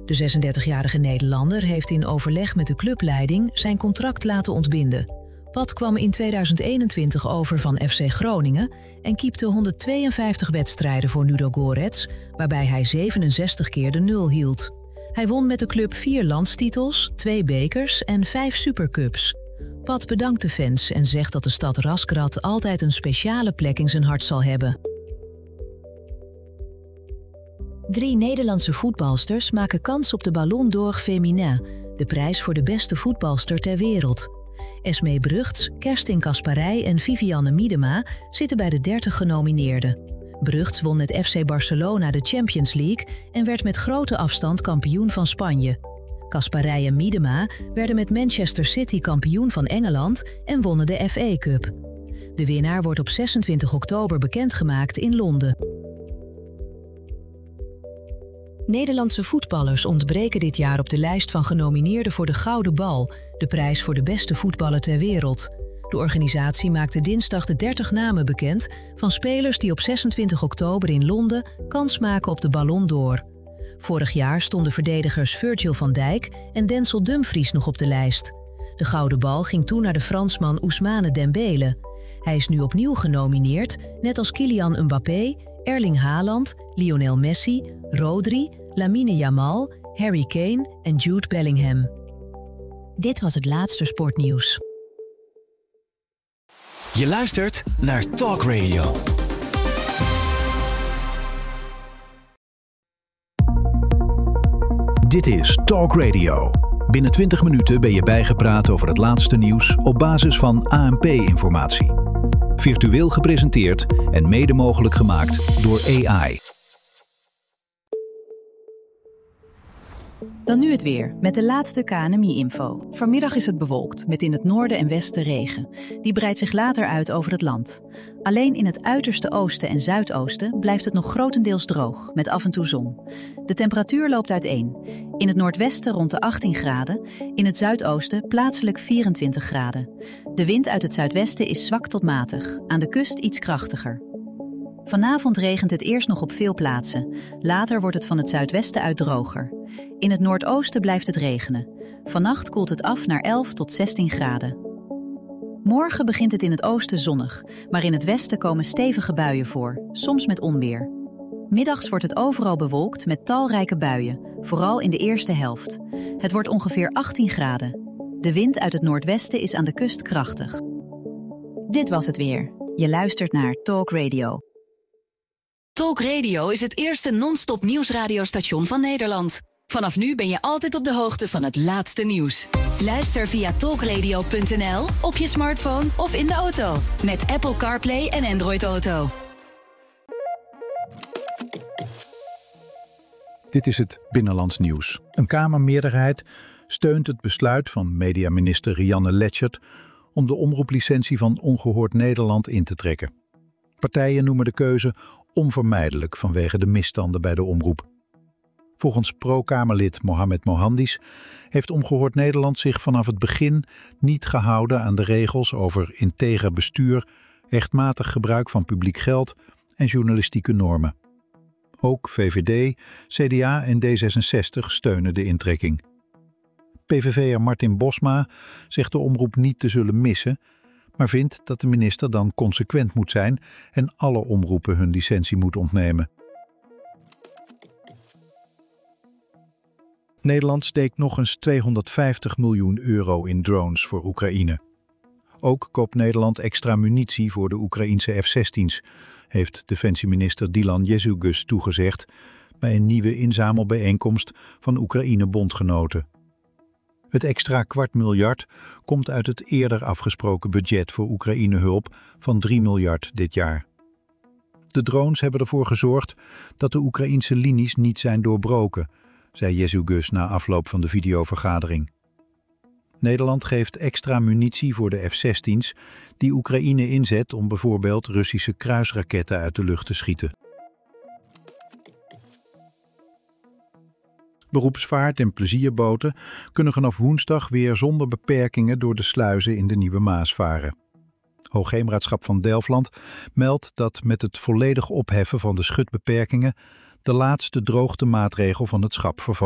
De 36-jarige Nederlander heeft in overleg met de clubleiding zijn contract laten ontbinden. Pat kwam in 2021 over van FC Groningen en keepte 152 wedstrijden voor Ludogorets, waarbij hij 67 keer de nul hield. Hij won met de club 4 landstitels, 2 bekers en 5 supercups. Pat bedankt de fans en zegt dat de stad Razgrad altijd een speciale plek in zijn hart zal hebben. 3 Nederlandse voetbalsters maken kans op de Ballon d'Or Féminin, de prijs voor de beste voetbalster ter wereld. Esmee Brugts, Kerstin Kasparij en Vivianne Miedema zitten bij de 30 genomineerden. Brugts won met FC Barcelona de Champions League en werd met grote afstand kampioen van Spanje. Kasparij en Miedema werden met Manchester City kampioen van Engeland en wonnen de FA Cup. De winnaar wordt op 26 oktober bekendgemaakt in Londen. Nederlandse voetballers ontbreken dit jaar op de lijst van genomineerden voor de Gouden Bal, de prijs voor de beste voetballer ter wereld. De organisatie maakte dinsdag de 30 namen bekend van spelers die op 26 oktober in Londen kans maken op de Ballon d'Or. Vorig jaar stonden verdedigers Virgil van Dijk en Denzel Dumfries nog op de lijst. De Gouden Bal ging toen naar de Fransman Ousmane Dembele. Hij is nu opnieuw genomineerd, net als Kylian Mbappé, Erling Haaland, Lionel Messi, Rodri, Lamine Yamal, Harry Kane en Jude Bellingham. Dit was het laatste sportnieuws. Je luistert naar Talk Radio. Dit is Talk Radio. Binnen 20 minuten ben je bijgepraat over het laatste nieuws op basis van ANP-informatie. Virtueel gepresenteerd en mede mogelijk gemaakt door AI. Dan nu het weer, met de laatste KNMI-info. Vanmiddag is het bewolkt, met in het noorden en westen regen. Die breidt zich later uit over het land. Alleen in het uiterste oosten en zuidoosten blijft het nog grotendeels droog, met af en toe zon. De temperatuur loopt uiteen. In het noordwesten rond de 18 graden, in het zuidoosten plaatselijk 24 graden. De wind uit het zuidwesten is zwak tot matig, aan de kust iets krachtiger. Vanavond regent het eerst nog op veel plaatsen. Later wordt het van het zuidwesten uit droger. In het noordoosten blijft het regenen. Vannacht koelt het af naar 11 tot 16 graden. Morgen begint het in het oosten zonnig, maar in het westen komen stevige buien voor, soms met onweer. Middags wordt het overal bewolkt met talrijke buien, vooral in de eerste helft. Het wordt ongeveer 18 graden. De wind uit het noordwesten is aan de kust krachtig. Dit was het weer. Je luistert naar Talk Radio. Talk Radio is het eerste non-stop nieuwsradiostation van Nederland. Vanaf nu ben je altijd op de hoogte van het laatste nieuws. Luister via talkradio.nl, op je smartphone of in de auto. Met Apple CarPlay en Android Auto. Dit is het Binnenlands Nieuws. Een Kamermeerderheid steunt het besluit van mediaminister Rianne Letchert om de omroeplicentie van Ongehoord Nederland in te trekken. Partijen noemen de keuze onvermijdelijk vanwege de misstanden bij de omroep. Volgens pro-Kamerlid Mohamed Mohandis heeft Ongehoord Nederland zich vanaf het begin niet gehouden aan de regels over integer bestuur, rechtmatig gebruik van publiek geld en journalistieke normen. Ook VVD, CDA en D66 steunen de intrekking. PVV'er Martin Bosma zegt de omroep niet te zullen missen, maar vindt dat de minister dan consequent moet zijn en alle omroepen hun licentie moet ontnemen. Nederland steekt nog eens €250 miljoen in drones voor Oekraïne. Ook koopt Nederland extra munitie voor de Oekraïense F-16's, heeft defensieminister Dylan Jezugus toegezegd bij een nieuwe inzamelbijeenkomst van Oekraïne-bondgenoten. Het extra $250 miljoen komt uit het eerder afgesproken budget voor Oekraïne-hulp van $3 miljard dit jaar. De drones hebben ervoor gezorgd dat de Oekraïense linies niet zijn doorbroken, zei Jezugus na afloop van de videovergadering. Nederland geeft extra munitie voor de F-16's die Oekraïne inzet om bijvoorbeeld Russische kruisraketten uit de lucht te schieten. Beroepsvaart en plezierboten kunnen vanaf woensdag weer zonder beperkingen door de sluizen in de Nieuwe Maas varen. Hoogheemraadschap van Delfland meldt dat met het volledig opheffen van de schutbeperkingen de laatste droogtemaatregel van het schap vervalt.